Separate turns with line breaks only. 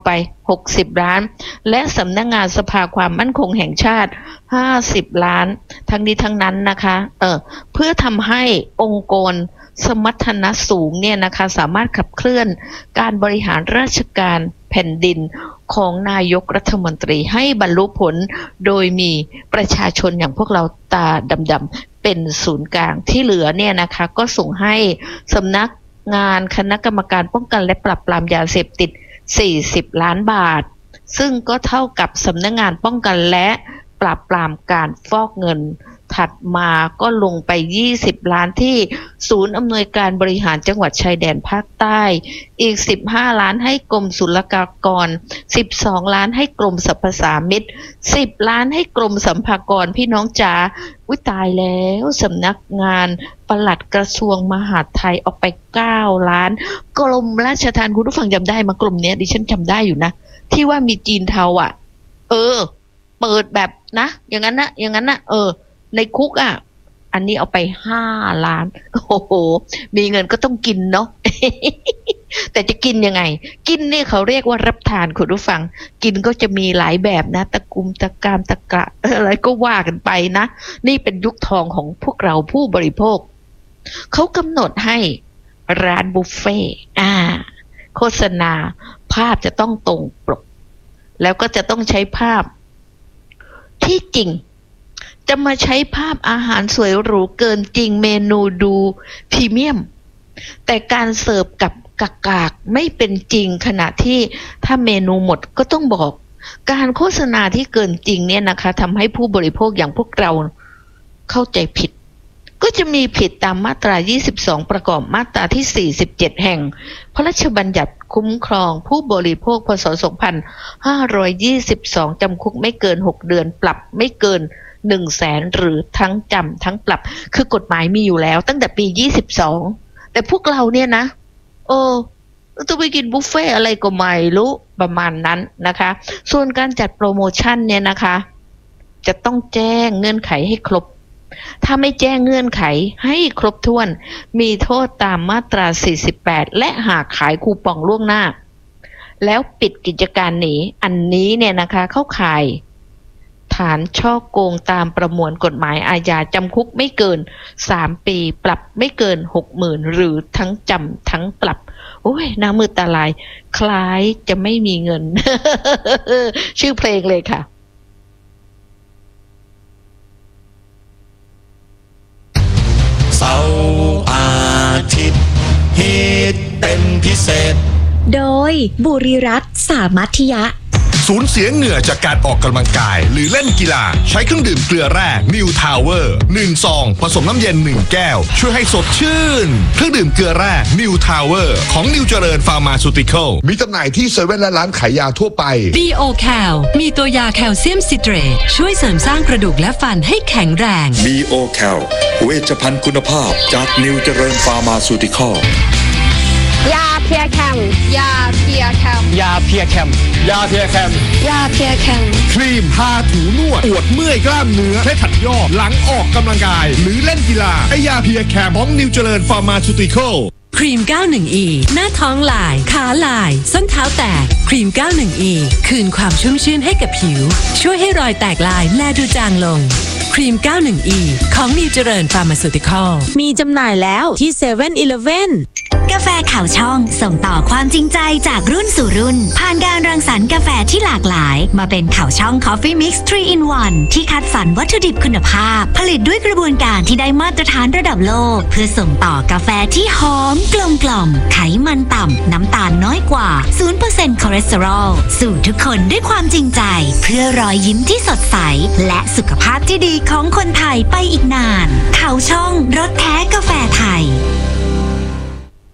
ไป60 ล้านและสำนักงานสภาความมั่นคงแห่งชาติ50 ล้านทั้งนี้ทั้งนั้นนะคะเพื่อทำให้องค์กรสมรรถนะสูงเนี่ยนะคะสามารถขับเคลื่อนการบริหารราชการแผ่นดินของนายกรัฐมนตรีให้บรรลุผลโดยมีประชาชนอย่างพวกเราตาดำๆเป็นศูนย์กลางที่เหลือเนี่ยนะคะก็ส่งให้สำนักงานคณะกรรมการป้องกันและปราบปรามยาเสพติด40 ล้านบาทซึ่งก็เท่ากับสำนักงานป้องกันและปราบปรามการฟอกเงินถัดมาก็ลงไป20 ล้านที่ศูนย์อำนวยการบริหารจังหวัดชายแดนภาคใต้อีก15 ล้านให้กรมศุลกากร12 ล้านให้กรมสรรพสามิต10 ล้านให้กรมสรรพากรพี่น้องจ๋าวิตายแล้วสำนักงานปลัดกระทรวงมหาดไทยออกไป9 ล้านกรมราชทัณฑ์คุณผู้ฟังจำได้มั้ยกรมเนี้ยดิฉันจำได้อยู่นะที่ว่ามีจีนเทาเปิดแบบนะอย่างนั้นนะในคุกอันนี้เอาไป5 ล้านโอ้โหมีเงินก็ต้องกินเนาะ แต่จะกินยังไงกินนี่เขาเรียกว่ารับทานคุณผู้ฟังกินก็จะมีหลายแบบนะตะกุมตะกามตะกะอะไรก็ว่ากันไปนะนี่เป็นยุคทองของพวกเราผู้บริโภคเขากำหนดให้ร้านบุฟเฟ่โฆษณาภาพจะต้องตรงปกแล้วก็จะต้องใช้ภาพที่จริงจะมาใช้ภาพอาหารสวยหรูเกินจริงเมนูดูพรีเมียมแต่การเสิร์ฟกับกากๆไม่เป็นจริงขณะที่ถ้าเมนูหมดก็ต้องบอกการโฆษณาที่เกินจริงเนี่ยนะคะทำให้ผู้บริโภคอย่างพวกเราเข้าใจผิดก็จะมีผิดตามมาตรา22ประกอบมาตราที่47แห่งพระราชบัญญัติคุ้มครองผู้บริโภคพ.ศ. 2522จำคุกไม่เกิน6 เดือนปรับไม่เกิน100,000หรือทั้งจำทั้งปรับคือกฎหมายมีอยู่แล้วตั้งแต่ปี22แต่พวกเราเนี่ยนะต้องไปกินบุฟเฟ่อะไรก็ไม่รู้ประมาณนั้นนะคะส่วนการจัดโปรโมชั่นเนี่ยนะคะจะต้องแจ้งเงื่อนไขให้ครบถ้าไม่แจ้งเงื่อนไขให้ครบถ้วนมีโทษตามมาตรา48และหากขายคูปองล่วงหน้าแล้วปิดกิจการหนีอันนี้เนี่ยนะคะเข้าข่ายฐานฉ้อโกงตามประมวลกฎหมายอาญาจำคุกไม่เกิน3 ปีปรับไม่เกิน 60,000 หรือทั้งจำทั้งปรับโอ้ยหน้ามืดตาลายคล้ายจะไม่มีเงิน ชื่อเพลงเลยค่ะ
เสาร์อาทิตย์ฮิตเป็นพิเศษ
โดยบุรีรัตน์สามัธยะ
สูญเสียเหงื่อจากการออกกำลังกายหรือเล่นกีฬาใช้เครื่องดื่มเกลือแร่นิวทาวเวอร์1 ซองผสมน้ำเย็น1 แก้วช่วยให้สดชื่นเครื่องดื่มเกลือแร่นิวทาวเวอร์ของนิวเจริญฟาร์มาซูติคอลมีจำหน่ายที่เซเว่นและร้านขายยาทั่วไป
BO Cal มีตัวยาแคลเซียมซิเตรตช่วยเสริมสร้างกระดูกและฟันให้แข็งแรง
BO Cal เวชภัณฑ์คุณภาพจากนิวเจริญฟาร์มาซูติคอล
ยาเพียแคมยาเพียแคม
ยาเพียแคมยาเพียแคม
ยาเพียแคม
ครีมทาถูนวดปวดเมื่อยกล้ามเนื้อให้ขัดยอกหลังออกกำลังกายหรือเล่นกีฬาไอยาเพียแคมของนิวเจริญฟาร์มาซูติคอล
ครีม 91E หน้าท้องลายขาลายส้นเท้าแตกครีม 91E คืนความชุ่มชื่นให้กับผิวช่วยให้รอยแตกลายแลดูจางลงครีม 91E ของนิวเจริญฟาร์มาซูติคอล
มีจำหน่ายแล้วที่7-Eleven
กาแฟข่าวช่องส่งต่อความจริงใจจากรุ่นสู่รุ่นผ่านการรังสรรค์กาแฟที่หลากหลายมาเป็นข่าวช่อง Coffee Mix 3 in 1 ที่คัดสรรวัตถุดิบคุณภาพผลิตด้วยกระบวนการที่ได้มาตรฐานระดับโลกเพื่อส่งต่อกาแฟที่หอมกลมกล่อมไขมันต่ำน้ำตาลน้อยกว่า 0% คอเลสเตอรอลสู่ทุกคนด้วยความจริงใจเพื่อรอยยิ้มที่สดใสและสุขภาพที่ดีของคนไทยไปอีกนานข่าวช่องรสแท้กาแฟไทย